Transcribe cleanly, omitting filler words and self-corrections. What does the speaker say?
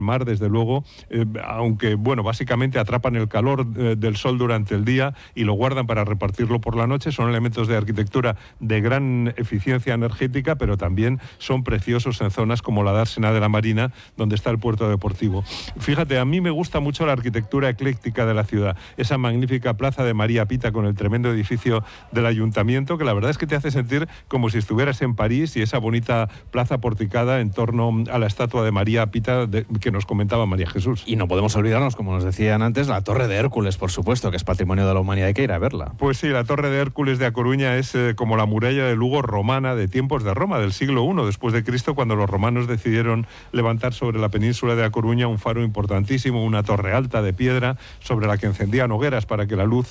mar, desde luego, aunque, bueno, básicamente atrapan el calor del sol durante el día y lo guardan para repartirlo por la noche. Son elementos de arquitectura de gran eficiencia energética, pero también son preciosos en zonas como la dársena de la Marina, donde está el puerto deportivo. Fíjate, a mí me gusta mucho la arquitectura ecléctica de la ciudad. Esa magnífica plaza de María Pita con el tremendo edificio del ayuntamiento, que la verdad es que te hace sentir como si estuvieras en París, y esa bonita plaza porticada en torno a la estatua de María Pita que nos comentaba María Jesús. Y no podemos olvidarnos, como nos decían antes, la Torre de Hércules, por supuesto, que es patrimonio de la humanidad, hay que ir a verla. Pues sí, la Torre de Hércules de A Coruña es como la muralla de Lugo romana de tiempos de Roma, del siglo I después de Cristo, cuando los romanos decidieron levantar sobre la península de A Coruña un faro importantísimo, una torre alta de piedra sobre la que encendían hogueras para que la luz